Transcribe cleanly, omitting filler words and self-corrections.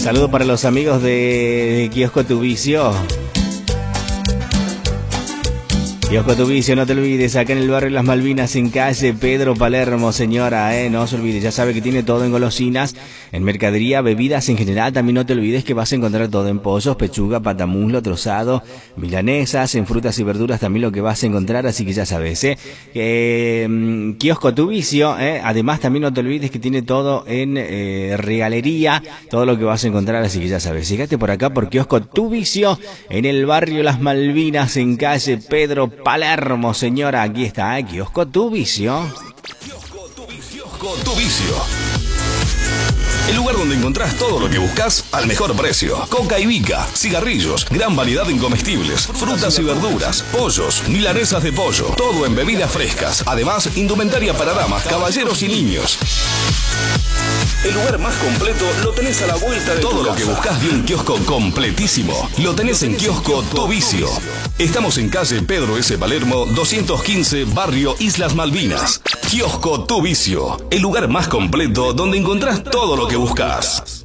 Saludo para los amigos de Kiosco Tu Vicio. Kiosco Tu Vicio, no te olvides, acá en el barrio Las Malvinas, en calle Pedro Palermo, señora, no se olvide, ya sabe que tiene todo en golosinas, en mercadería, bebidas en general. También no te olvides que vas a encontrar todo en pollos, pechuga, patamuslo, trozado, milanesas, en frutas y verduras también lo que vas a encontrar, así que ya sabes, Kiosco Tu Vicio, además también no te olvides que tiene todo en regalería, todo lo que vas a encontrar, así que ya sabes, llegate por acá por Kiosco Tu Vicio, en el barrio Las Malvinas, en calle Pedro Palermo, señora, aquí está, Kiosco Tu Vicio. Kiosco Tu Vicio. El lugar donde encontrás todo lo que buscas al mejor precio. Coca y bica, cigarrillos, gran variedad en comestibles, frutas y verduras, pollos, milanesas de pollo, todo en bebidas frescas. Además, indumentaria para damas, caballeros y niños. El lugar más completo lo tenés a la vuelta de todo lo que buscas de un kiosco completísimo. Lo tenés en Kiosco Tu Vicio. Estamos en calle Pedro S. Palermo, 215, barrio Islas Malvinas. Kiosco Tu Vicio, el lugar más completo donde encontrás todo lo que buscas.